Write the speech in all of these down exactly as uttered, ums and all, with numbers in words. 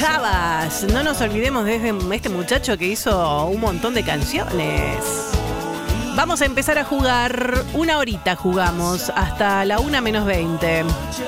Cabas. No nos olvidemos de este muchacho que hizo un montón de canciones. Vamos a empezar a jugar. Una horita jugamos hasta la una menos veinte.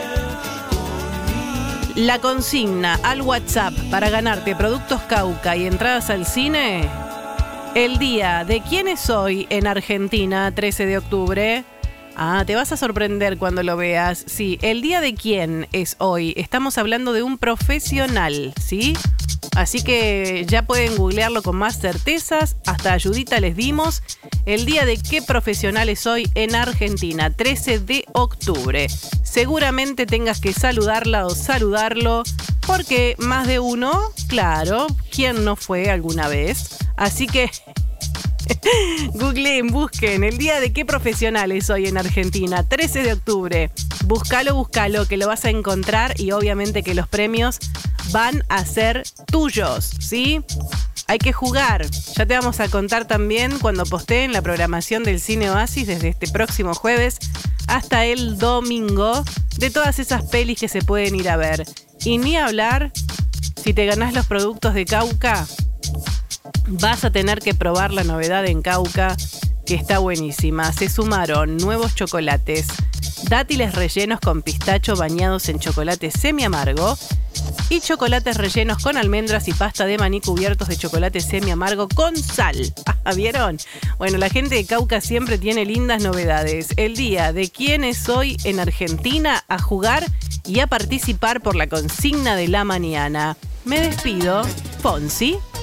La consigna al WhatsApp para ganarte productos Cauca y entradas al cine. El día de quién es hoy en Argentina, trece de octubre. Ah, te vas a sorprender cuando lo veas. Sí, el día de quién es hoy. Estamos hablando de un profesional, ¿sí? Así que ya pueden googlearlo con más certezas. Hasta ayudita les dimos. El día de qué profesional es hoy en Argentina, trece de octubre. Seguramente tengas que saludarla o saludarlo, porque más de uno, claro, ¿quién no fue alguna vez? Así que googleen, busquen el día de qué profesional es hoy en Argentina, trece de octubre. Búscalo, búscalo, que lo vas a encontrar y obviamente que los premios van a ser tuyos, ¿sí? Hay que jugar. Ya te vamos a contar también cuando posteen la programación del Cine Oasis desde este próximo jueves hasta el domingo de todas esas pelis que se pueden ir a ver. Y ni hablar, si te ganás los productos de Cauca, vas a tener que probar la novedad en Cauca, que está buenísima. Se sumaron nuevos chocolates, dátiles rellenos con pistacho bañados en chocolate semi amargo y chocolates rellenos con almendras y pasta de maní cubiertos de chocolate semi amargo con sal. Ah, ¿vieron? Bueno, la gente de Cauca siempre tiene lindas novedades. El día de quién es hoy en Argentina, a jugar y a participar por la consigna de la mañana. Me despido, Fonsi.